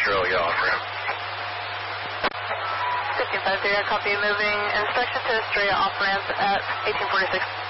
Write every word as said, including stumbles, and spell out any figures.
Australia off-ramp. fifteen five three, I copy, moving inspection to Australia off-ramp at eighteen forty-six.